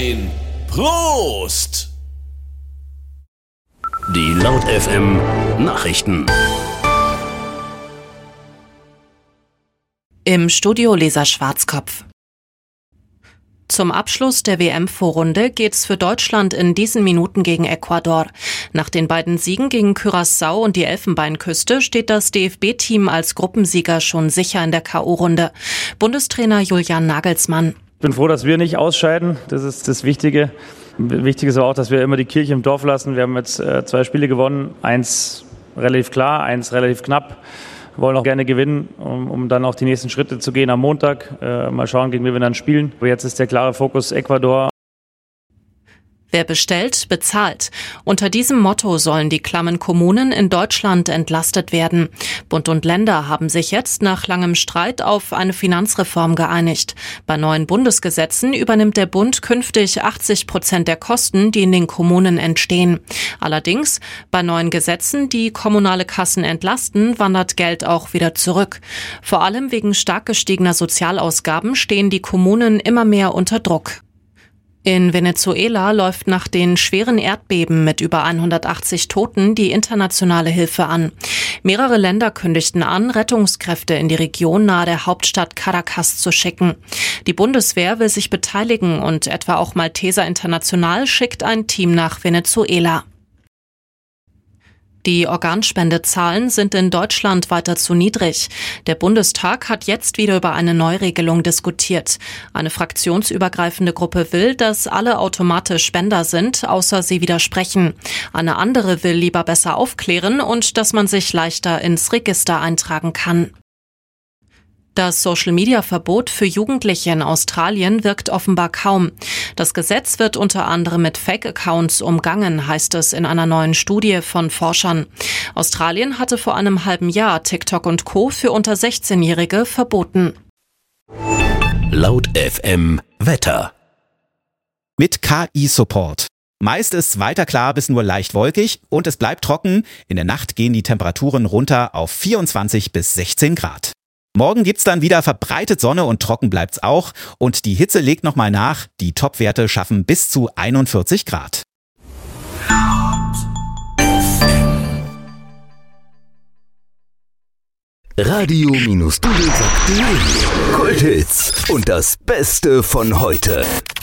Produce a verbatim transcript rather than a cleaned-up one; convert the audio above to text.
zehn. Prost! Die Laut F M Nachrichten. Im Studio Lisa Schwarzkopf. Zum Abschluss der W M-Vorrunde geht's für Deutschland in diesen Minuten gegen Ecuador. Nach den beiden Siegen gegen Curaçao und die Elfenbeinküste steht das D F B-Team als Gruppensieger schon sicher in der K O-Runde. Bundestrainer Julian Nagelsmann. Ich bin froh, dass wir nicht ausscheiden. Das ist das Wichtige. Wichtig ist auch, dass wir immer die Kirche im Dorf lassen. Wir haben jetzt äh, zwei Spiele gewonnen. Eins relativ klar, eins relativ knapp. Wir wollen auch gerne gewinnen, um, um dann auch die nächsten Schritte zu gehen am Montag. Äh, mal schauen, gegen wen wir dann spielen. Aber jetzt ist der klare Fokus Ecuador. Wer bestellt, bezahlt. Unter diesem Motto sollen die klammen Kommunen in Deutschland entlastet werden. Bund und Länder haben sich jetzt nach langem Streit auf eine Finanzreform geeinigt. Bei neuen Bundesgesetzen übernimmt der Bund künftig achtzig Prozent der Kosten, die in den Kommunen entstehen. Allerdings, bei neuen Gesetzen, die kommunale Kassen entlasten, wandert Geld auch wieder zurück. Vor allem wegen stark gestiegener Sozialausgaben stehen die Kommunen immer mehr unter Druck. In Venezuela läuft nach den schweren Erdbeben mit über hundertachtzig Toten die internationale Hilfe an. Mehrere Länder kündigten an, Rettungskräfte in die Region nahe der Hauptstadt Caracas zu schicken. Die Bundeswehr will sich beteiligen und etwa auch Malteser International schickt ein Team nach Venezuela. Die Organspendezahlen sind in Deutschland weiter zu niedrig. Der Bundestag hat jetzt wieder über eine Neuregelung diskutiert. Eine fraktionsübergreifende Gruppe will, dass alle automatisch Spender sind, außer sie widersprechen. Eine andere will lieber besser aufklären und dass man sich leichter ins Register eintragen kann. Das Social-Media-Verbot für Jugendliche in Australien wirkt offenbar kaum. Das Gesetz wird unter anderem mit Fake-Accounts umgangen, heißt es in einer neuen Studie von Forschern. Australien hatte vor einem halben Jahr TikTok und Co. für unter sechzehnjährige verboten. Laut F M Wetter. Mit K I-Support. Meist ist weiter klar bis nur leicht wolkig und es bleibt trocken. In der Nacht gehen die Temperaturen runter auf vierundzwanzig bis sechzehn Grad. Morgen gibt's dann wieder verbreitet Sonne und trocken bleibt's auch. Und die Hitze legt nochmal nach. Die Topwerte schaffen bis zu einundvierzig Grad. Radio-Dudelsag punkt de Kulthits und das Beste von heute.